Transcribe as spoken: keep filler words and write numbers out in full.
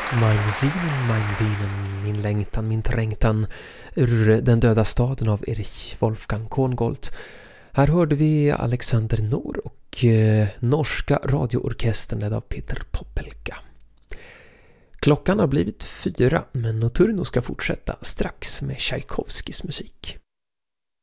Mein Sinnen, mein Wien, min längtan, min trängtan ur Den döda staden av Erich Wolfgang Korngold. Här hörde vi Alexander Nor och eh, norska radioorkestern ledd av Peter Popelka. Klockan har blivit fyra, men Nocturno ska fortsätta strax med Tchaikovskis musik.